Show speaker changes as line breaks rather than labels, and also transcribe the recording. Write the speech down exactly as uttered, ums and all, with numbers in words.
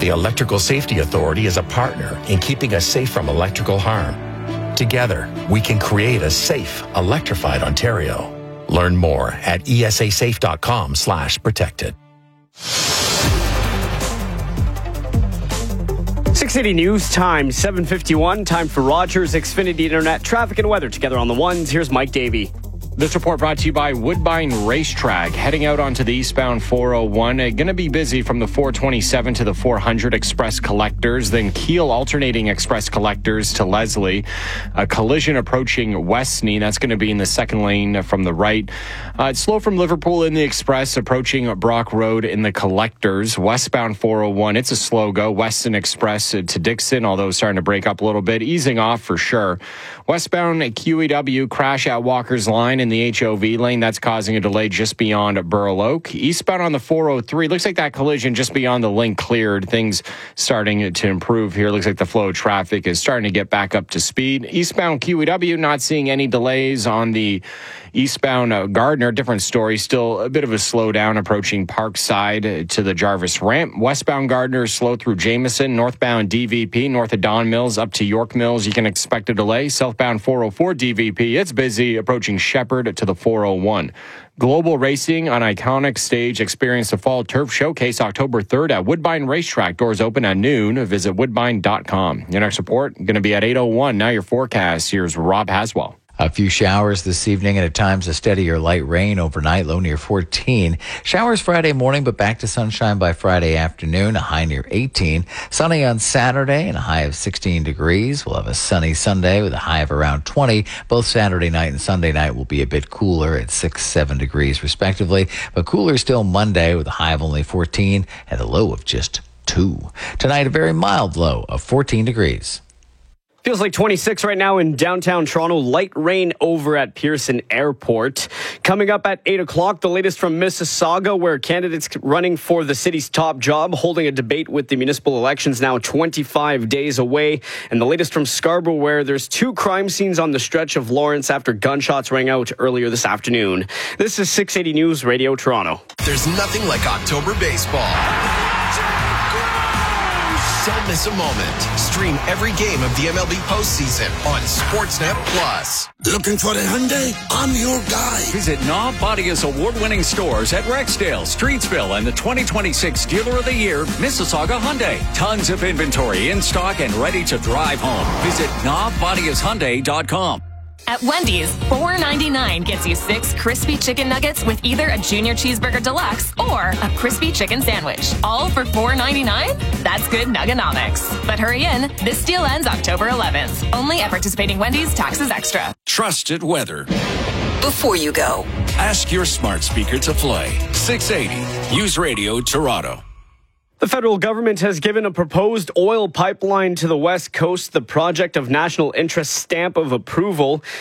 The Electrical Safety Authority is a partner in keeping us safe from electrical harm. Together, we can create a safe, electrified Ontario. Learn more at esasafe.com slash protected.
six eighty News Time, seven fifty-one. Time for Rogers Xfinity Internet traffic and weather together on the ones. Here's Mike Davey.
This report brought to you by Woodbine Racetrack. Heading out onto the eastbound four oh one. Uh, going to be busy from the four twenty-seven to the four hundred express collectors. Then Keele alternating express collectors to Leslie. A collision approaching Westney. That's going to be in the second lane from the right. Uh, it's slow from Liverpool in the express approaching Brock Road in the collectors. Westbound four oh one. It's a slow go. Weston Express to Dixon, although starting to break up a little bit. Easing off for sure. Westbound Q E W crash at Walker's Line in the H O V lane. That's causing a delay just beyond Burl Oak. Eastbound on the four oh three. Looks like that collision just beyond the link cleared. Things starting to improve here. Looks like the flow of traffic is starting to get back up to speed. Eastbound Q E W, not seeing any delays on the eastbound uh, Gardner. Different story. Still a bit of a slowdown approaching Parkside to the Jarvis ramp. Westbound Gardner slow through Jameson. Northbound D V P north of Don Mills up to York Mills. You can expect a delay. Southbound four oh four D V P. It's busy approaching Shepherd to the four oh one. Global Racing on Iconic Stage. Experience the Fall Turf Showcase October third at Woodbine Racetrack. Doors open at noon. Visit woodbine dot com. Your next report going to be at eight oh one. Now your forecast. Here's Rob Haswell.
A few showers this evening and at times a steady or light rain overnight, low near fourteen. Showers Friday morning, but back to sunshine by Friday afternoon, a high near eighteen. Sunny on Saturday and a high of sixteen degrees. We'll have a sunny Sunday with a high of around twenty. Both Saturday night and Sunday night will be a bit cooler at six, seven degrees respectively, but cooler still Monday with a high of only fourteen and a low of just two. Tonight, a very mild low of fourteen degrees.
Feels like twenty-six right now in downtown Toronto. Light rain over at Pearson Airport. Coming up at eight o'clock, the latest from Mississauga, where candidates running for the city's top job holding a debate with the municipal elections now twenty-five days away. And the latest from Scarborough, where there's two crime scenes on the stretch of Lawrence after gunshots rang out earlier this afternoon. This is six eighty News Radio Toronto.
There's nothing like October baseball. Don't miss a moment. Stream every game of the M L B postseason on Sportsnet Plus.
Looking for a Hyundai? I'm your guy.
Visit Knob Bodia's award-winning stores at Rexdale, Streetsville, and the twenty twenty-six Dealer of the Year, Mississauga Hyundai. Tons of inventory in stock and ready to drive home. Visit knob bodias hyundai dot com.
At Wendy's, four ninety-nine gets you six crispy chicken nuggets with either a junior cheeseburger deluxe or a crispy chicken sandwich. All for four ninety-nine? That's good nuggonomics. But hurry in, this deal ends October eleventh. Only at participating Wendy's, taxes extra.
Trusted weather.
Before you go,
ask your smart speaker to play six eighty News Radio Toronto.
The federal government has given a proposed oil pipeline to the West Coast the Project of National Interest stamp of approval.